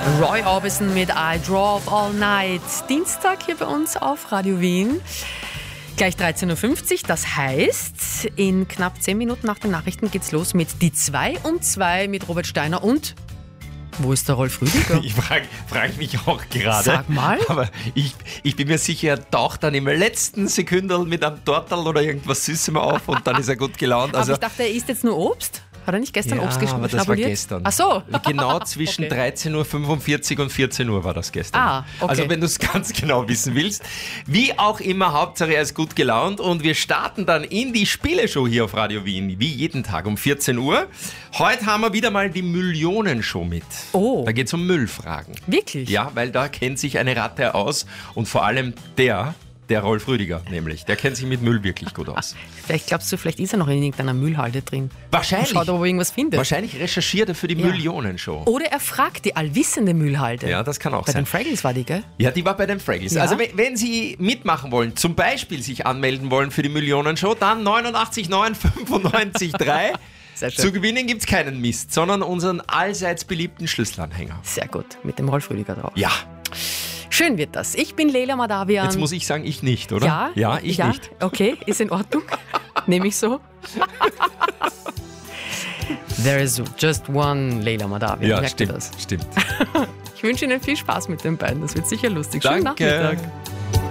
Roy Orbison mit I Drove All Night. Dienstag hier bei uns auf Radio Wien. Gleich 13.50 Uhr. Das heißt, in knapp 10 Minuten nach den Nachrichten geht's los mit die 2 um 2 mit Robert Steiner und... Wo ist der Rolf Rüdiger? Ich frag mich auch gerade. Sag mal. Aber ich bin mir sicher, er taucht dann im letzten Sekündel mit einem Tortel oder irgendwas Süßem auf und dann ist er gut gelaunt. Aber ich dachte, er isst jetzt nur Obst. Hat er nicht gestern Obst aber das war gestern. Ach so. Genau zwischen 13.45 Uhr und 14 Uhr war das gestern. Ah, okay. Also wenn du es ganz genau wissen willst. Wie auch immer, Hauptsache er ist gut gelaunt und wir starten dann in die Spieleshow hier auf Radio Wien, wie jeden Tag um 14 Uhr. Heute haben wir wieder mal die Millionenshow mit. Oh. Da geht es um Müllfragen. Wirklich? Ja, weil da kennt sich eine Ratte aus und vor allem der Rolf Rüdiger nämlich, der kennt sich mit Müll wirklich gut aus. Vielleicht glaubst du, vielleicht ist er noch in irgendeiner Müllhalde drin. Wahrscheinlich. Und schaut, ob er irgendwas findet. Wahrscheinlich recherchiert er für die Millionenshow. Oder er fragt die allwissende Müllhalde. Ja, das kann auch Bei sein. den Fraggles war die, gell? Ja, die war bei den Fraggles. Ja. Also wenn Sie mitmachen wollen, zum Beispiel sich anmelden wollen für die Millionenshow, dann 89 9 95 3. Sehr schön. Zu gewinnen gibt es keinen Mist, sondern unseren allseits beliebten Schlüsselanhänger. Sehr gut, mit dem Rolf Rüdiger drauf. Ja. Schön wird das. Ich bin Leila Madavian. Jetzt muss ich sagen, ich nicht, oder? Ja, ich nicht. Okay, ist in Ordnung. Nehme ich so. There is just one Leila Madavian. Ja, Merkt ihr stimmt, das? stimmt. Ich wünsche Ihnen viel Spaß mit den beiden. Das wird sicher lustig. Schönen Danke. Nachmittag.